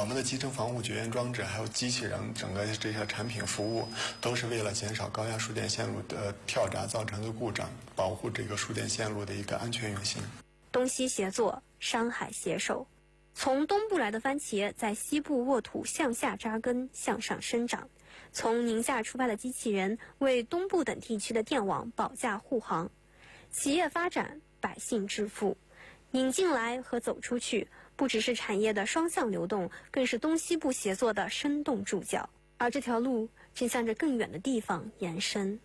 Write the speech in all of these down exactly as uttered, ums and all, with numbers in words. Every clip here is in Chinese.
我们的集成防护绝缘装置还有机器人整个这些产品服务，都是为了减少高压输电线路的跳闸造成的故障，保护这个输电线路的一个安全运行。 东西协作，山海携手。从东部来的番茄在西部沃土向下扎根，向上生长。从宁夏出发的机器人为东部等地区的电网保驾护航。企业发展，百姓致富。引进来和走出去，不只是产业的双向流动，更是东西部协作的生动注脚。而这条路正向着更远的地方延伸。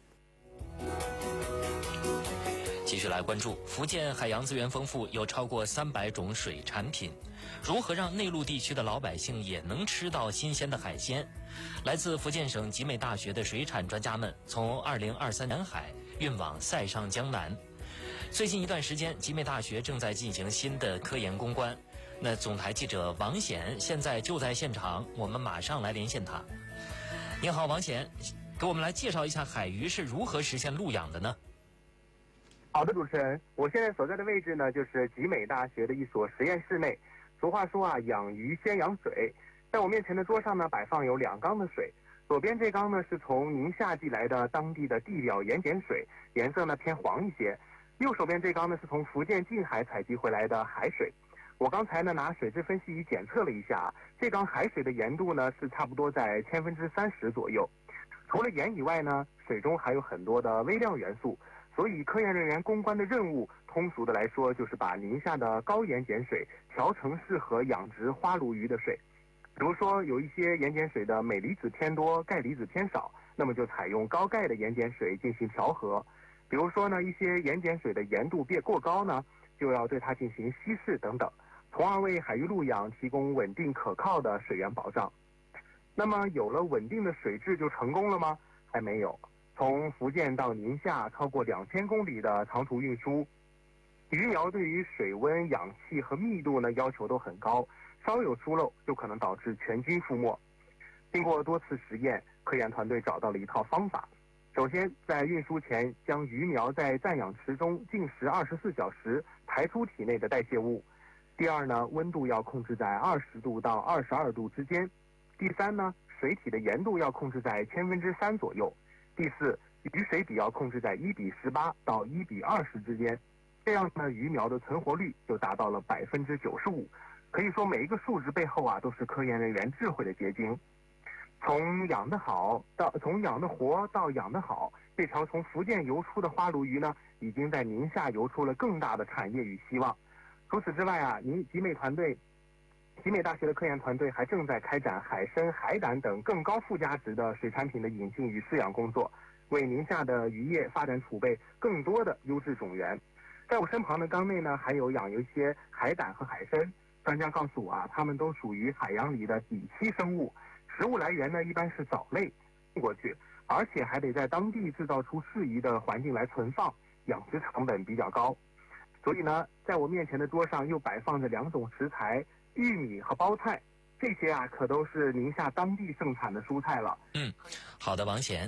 继续来关注福建海洋资源丰富，有超过三百种水产品，如何让内陆地区的老百姓也能吃到新鲜的海鲜？来自福建省集美大学的水产专家们从二零二三南海运往塞上江南。最近一段时间，集美大学正在进行新的科研攻关。那总台记者王显现在就在现场，我们马上来连线他。你好，王显，给我们来介绍一下海鱼是如何实现陆养的呢？ 好的，主持人，我现在所在的位置呢，就是集美大学的一所实验室内。俗话说啊，养鱼先养水。在我面前的桌上呢，摆放有两缸的水。左边这缸呢，是从宁夏寄来的当地的地表盐碱水，颜色呢偏黄一些。右手边这缸呢，是从福建近海采集回来的海水。我刚才呢拿水质分析仪检测了一下，这缸海水的盐度呢是差不多在千分之三十左右。除了盐以外呢，水中还有很多的微量元素。所以科研人员攻关的任务，通俗的来说，就是把宁夏的高盐碱水调成适合养殖花鲈鱼的水。比如说，有一些盐碱水的镁离子偏多，钙离子偏少，那么就采用高钙的盐碱水进行调和。比如说呢，一些盐碱水的盐度变过高呢，就要对它进行稀释等等，从而为海鱼陆养提供稳定可靠的水源保障。那么有了稳定的水质就成功了吗？还没有。从福建到宁夏超过两千公里的长途运输，鱼苗对于水温、氧气和密度呢要求都很高，稍有疏漏就可能导致全军覆没。经过多次实验，科研团队找到了一套方法。首先，在运输前将鱼苗在暂养池中浸食二十四小时，排出体内的代谢物。第二呢，温度要控制在二十度到二十二度之间。第三呢，水体的盐度要控制在千分之三左右。第四，鱼水比要控制在一比十八到一比二十之间，这样呢，鱼苗的存活率就达到了百分之九十五。可以说，每一个数值背后啊，都是科研人员智慧的结晶。从养得好到从养得活到养得好，这条从福建游出的花鲈鱼呢，已经在宁夏游出了更大的产业与希望。除此之外啊，宁集美团队。集美大学的科研团队还正在开展海参、海胆等更高附加值的水产品的引进与饲养工作，为宁夏的渔业发展储备更多的优质种源。在我身旁的缸内呢，还有养有一些海胆和海参。专家告诉我啊，它们都属于海洋里的底栖生物，食物来源呢一般是藻类过去，而且还得在当地制造出适宜的环境来存放，养殖成本比较高。所以呢，在我面前的桌上又摆放着两种食材。玉米和包菜，这些啊可都是宁夏当地盛产的蔬菜了。 嗯，好的，王显。